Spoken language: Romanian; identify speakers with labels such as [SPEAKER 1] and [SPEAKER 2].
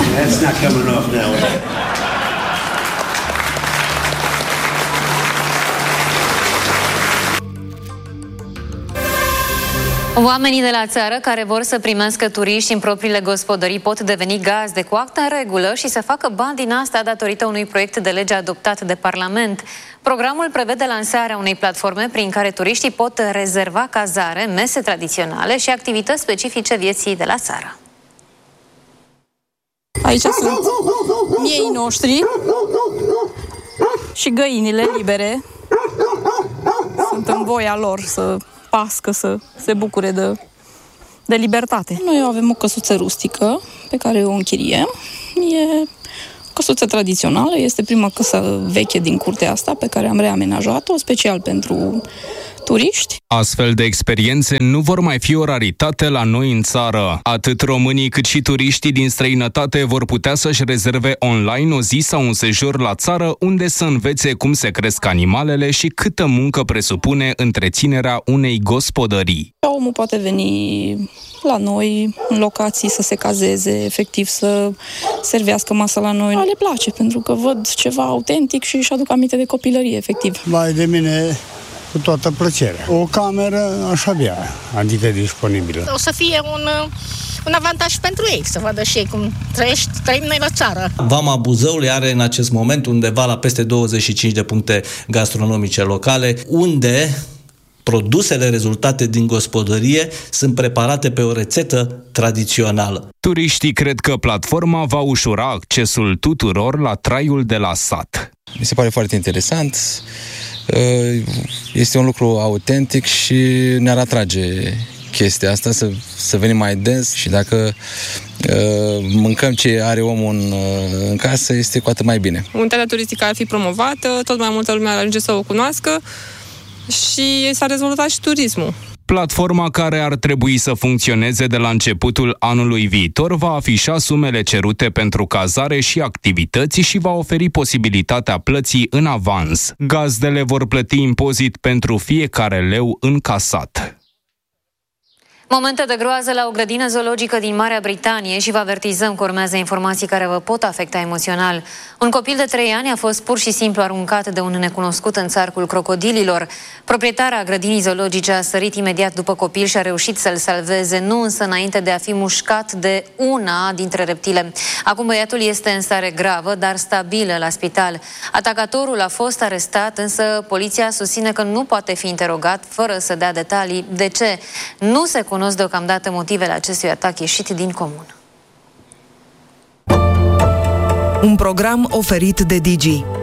[SPEAKER 1] That's not coming off now.
[SPEAKER 2] Oamenii de la țară care vor să primească turiști în propriile gospodării pot deveni gazde cu act în regulă și să facă bani din asta datorită unui proiect de lege adoptat de Parlament. Programul prevede lansarea unei platforme prin care turiștii pot rezerva cazare, mese tradiționale și activități specifice vieții de la țară.
[SPEAKER 3] Aici sunt miei noștri și găinile libere. Sunt în voia lor să pască, să se bucure de libertate. Noi avem o căsuță rustică pe care o închiriem. E o căsuță tradițională, este prima căsă veche din curtea asta pe care am reamenajat-o special pentru turiști.
[SPEAKER 4] Astfel de experiențe nu vor mai fi o raritate la noi în țară. Atât românii cât și turiștii din străinătate vor putea să-și rezerve online o zi sau un sejur la țară unde să învețe cum se cresc animalele și câtă muncă presupune întreținerea unei gospodării.
[SPEAKER 3] Omul poate veni la noi, în locații, să se cazeze, efectiv să servească masa la noi. Le place, pentru că văd ceva autentic și își aduc aminte de copilărie, efectiv.
[SPEAKER 1] Vai de mine, cu toată plăcerea. O cameră aș avea, adică disponibilă.
[SPEAKER 5] O să fie un avantaj pentru ei, să vadă și ei cum trăim noi la țară.
[SPEAKER 6] Vama Buzăului are în acest moment undeva la peste 25 de puncte gastronomice locale, unde produsele rezultate din gospodărie sunt preparate pe o rețetă tradițională.
[SPEAKER 4] Turiștii cred că platforma va ușura accesul tuturor la traiul de la sat.
[SPEAKER 7] Mi se pare foarte interesant. Este un lucru autentic și ne-ar atrage chestia asta, să venim mai des și dacă mâncăm ce are omul în casă, este cu atât mai bine.
[SPEAKER 3] Unitatea turistică ar fi promovată, tot mai multă lume ar ajunge să o cunoască și s-a dezvoltat și turismul.
[SPEAKER 4] Platforma, care ar trebui să funcționeze de la începutul anului viitor, va afișa sumele cerute pentru cazare și activități și va oferi posibilitatea plății în avans. Gazdele vor plăti impozit pentru fiecare leu încasat.
[SPEAKER 2] Momente de groază la o grădină zoologică din Marea Britanie și vă avertizăm că urmează informații care vă pot afecta emoțional. Un copil de 3 ani a fost pur și simplu aruncat de un necunoscut în țarcul crocodililor. Proprietarea grădinii zoologice a sărit imediat după copil și a reușit să-l salveze, nu însă înainte de a fi mușcat de una dintre reptile. Acum băiatul este în stare gravă, dar stabilă la spital. Atacatorul a fost arestat, însă poliția susține că nu poate fi interogat fără să dea detalii. De ce? Nu se cunosc deocamdată motivele acestui atac ieșit din comun.
[SPEAKER 8] Un program oferit de Digi.